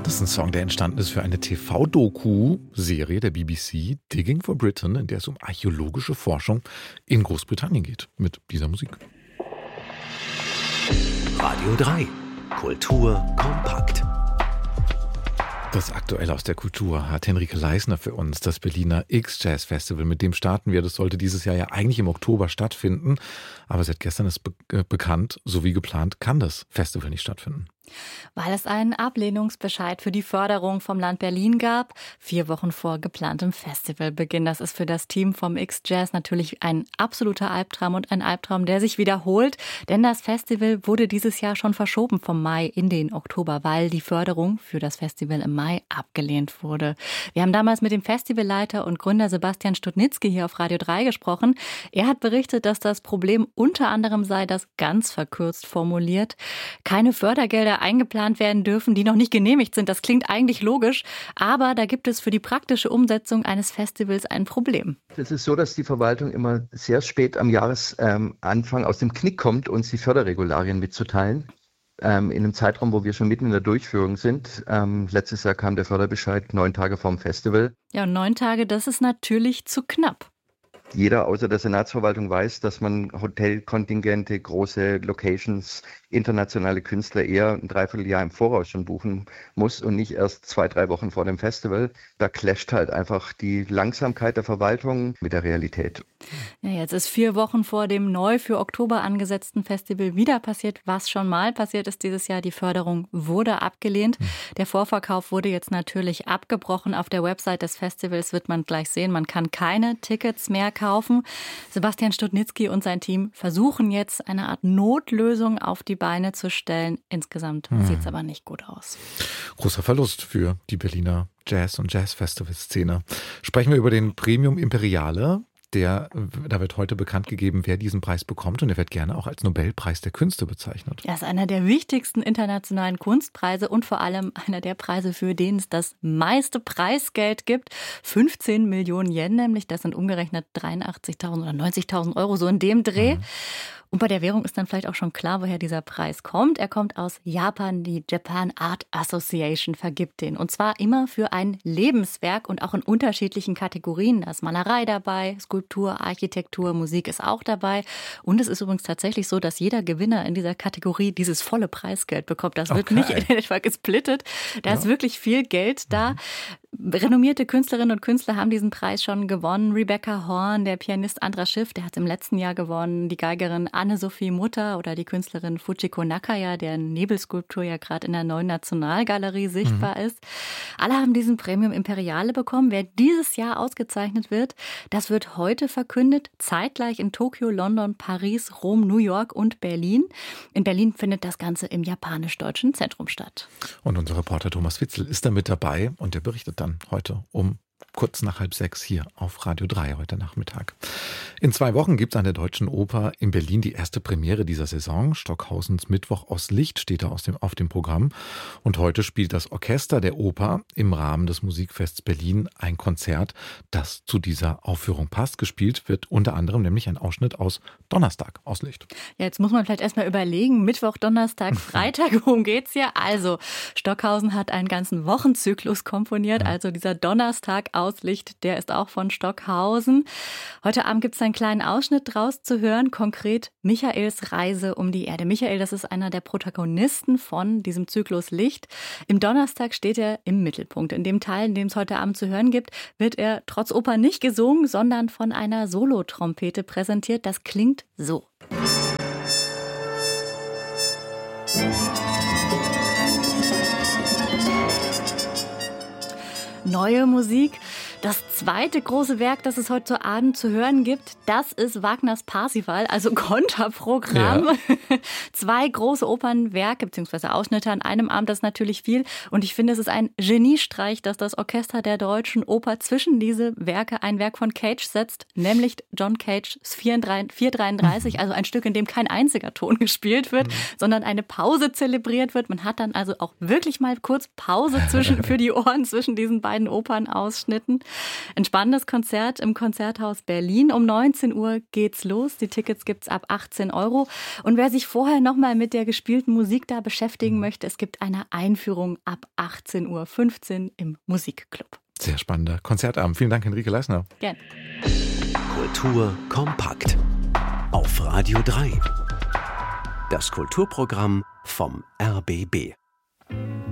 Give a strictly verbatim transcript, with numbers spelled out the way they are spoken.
Das ist ein Song, der entstanden ist für eine T V-Doku-Serie der B B C, Digging for Britain, in der es um archäologische Forschung in Großbritannien geht, mit dieser Musik. Radio drei. Kultur kompakt. Das Aktuelle aus der Kultur hat Henrike Leisner für uns, das Berliner X-Jazz Festival. Mit dem starten wir. Das sollte dieses Jahr ja eigentlich im Oktober stattfinden. Aber seit gestern ist be- äh, bekannt, so wie geplant, kann das Festival nicht stattfinden. Weil es einen Ablehnungsbescheid für die Förderung vom Land Berlin gab, vier Wochen vor geplantem Festivalbeginn. Das ist für das Team vom X-Jazz natürlich ein absoluter Albtraum und ein Albtraum, der sich wiederholt. Denn das Festival wurde dieses Jahr schon verschoben vom Mai in den Oktober, weil die Förderung für das Festival im Mai abgelehnt wurde. Wir haben damals mit dem Festivalleiter und Gründer Sebastian Studnitzky hier auf Radio drei gesprochen. Er hat berichtet, dass das Problem unter anderem sei, das ganz verkürzt formuliert, keine Fördergelder eingeplant werden dürfen, die noch nicht genehmigt sind. Das klingt eigentlich logisch, aber da gibt es für die praktische Umsetzung eines Festivals ein Problem. Es ist so, dass die Verwaltung immer sehr spät am Jahresanfang aus dem Knick kommt, uns die Förderregularien mitzuteilen. Ähm, in einem Zeitraum, wo wir schon mitten in der Durchführung sind. Ähm, letztes Jahr kam der Förderbescheid neun Tage vorm Festival. Ja, und neun Tage, das ist natürlich zu knapp. Jeder außer der Senatsverwaltung weiß, dass man Hotelkontingente, große Locations, internationale Künstler eher ein Dreivierteljahr im Voraus schon buchen muss und nicht erst zwei, drei Wochen vor dem Festival. Da clasht halt einfach die Langsamkeit der Verwaltung mit der Realität. Ja, jetzt ist vier Wochen vor dem neu für Oktober angesetzten Festival wieder passiert, was schon mal passiert ist dieses Jahr. Die Förderung wurde abgelehnt. Der Vorverkauf wurde jetzt natürlich abgebrochen. Auf der Website des Festivals wird man gleich sehen, man kann keine Tickets mehr kaufen. Sebastian Studnitzky und sein Team versuchen jetzt eine Art Notlösung auf die Beine zu stellen. Insgesamt hm. sieht es aber nicht gut aus. Großer Verlust für die Berliner Jazz- und Jazz-Festival-Szene. Sprechen wir über den Premium Imperiale. Der, da wird heute bekannt gegeben, wer diesen Preis bekommt, und er wird gerne auch als Nobelpreis der Künste bezeichnet. Er ist einer der wichtigsten internationalen Kunstpreise und vor allem einer der Preise, für den es das meiste Preisgeld gibt. fünfzehn Millionen Yen nämlich, das sind umgerechnet dreiundachtzigtausend oder neunzigtausend Euro, so in dem Dreh. Mhm. Und bei der Währung ist dann vielleicht auch schon klar, woher dieser Preis kommt. Er kommt aus Japan. Die Japan Art Association vergibt den. Und zwar immer für ein Lebenswerk und auch in unterschiedlichen Kategorien. Da ist Malerei dabei, Skulptur, Architektur, Musik ist auch dabei. Und es ist übrigens tatsächlich so, dass jeder Gewinner in dieser Kategorie dieses volle Preisgeld bekommt. Das wird okay. nicht in etwa gesplittet. Da ja. ist wirklich viel Geld da. Mhm. Renommierte Künstlerinnen und Künstler haben diesen Preis schon gewonnen. Rebecca Horn, der Pianist Andras Schiff, der hat es im letzten Jahr gewonnen. Die Geigerin Anne-Sophie Mutter oder die Künstlerin Fujiko Nakaya, deren Nebelskulptur ja gerade in der Neuen Nationalgalerie sichtbar mhm. ist. Alle haben diesen Premium Imperiale bekommen. Wer dieses Jahr ausgezeichnet wird, das wird heute verkündet. Zeitgleich in Tokio, London, Paris, Rom, New York und Berlin. In Berlin findet das Ganze im Japanisch-Deutschen Zentrum statt. Und unser Reporter Thomas Witzel ist da mit dabei und der berichtet dann heute um kurz nach halb sechs hier auf Radio drei heute Nachmittag. In zwei Wochen gibt es an der Deutschen Oper in Berlin die erste Premiere dieser Saison. Stockhausens Mittwoch aus Licht steht da aus dem, auf dem Programm. Und heute spielt das Orchester der Oper im Rahmen des Musikfests Berlin ein Konzert, das zu dieser Aufführung passt. Gespielt wird unter anderem nämlich ein Ausschnitt aus Donnerstag aus Licht. Ja, jetzt muss man vielleicht erstmal überlegen, Mittwoch, Donnerstag, Freitag, worum geht's hier? Also, Stockhausen hat einen ganzen Wochenzyklus komponiert, also dieser Donnerstag aus Licht, der ist auch von Stockhausen. Heute Abend gibt es einen kleinen Ausschnitt draus zu hören, konkret Michaels Reise um die Erde. Michael, das ist einer der Protagonisten von diesem Zyklus Licht. Im Donnerstag steht er im Mittelpunkt. In dem Teil, in dem es heute Abend zu hören gibt, wird er trotz Oper nicht gesungen, sondern von einer Solotrompete präsentiert. Das klingt so. Neue Musik. Das zweite große Werk, das es heute Abend zu hören gibt, das ist Wagners Parzival, also Konterprogramm. Ja. Zwei große Opernwerke bzw. Ausschnitte an einem Abend, das ist natürlich viel. Und ich finde, es ist ein Geniestreich, dass das Orchester der Deutschen Oper zwischen diese Werke ein Werk von Cage setzt, nämlich John Cages vier dreiunddreißig, mhm. also ein Stück, in dem kein einziger Ton gespielt wird, mhm. sondern eine Pause zelebriert wird. Man hat dann also auch wirklich mal kurz Pause zwischen, für die Ohren zwischen diesen beiden Opernausschnitten. Ein spannendes Konzert im Konzerthaus Berlin. Um neunzehn Uhr geht's los. Die Tickets gibt's ab achtzehn Euro. Und wer sich vorher nochmal mit der gespielten Musik da beschäftigen möchte, es gibt eine Einführung ab achtzehn Uhr fünfzehn im Musikclub. Sehr spannender Konzertabend. Vielen Dank, Henrike Leisner. Gerne. Kultur kompakt auf Radio drei. Das Kulturprogramm vom R B B.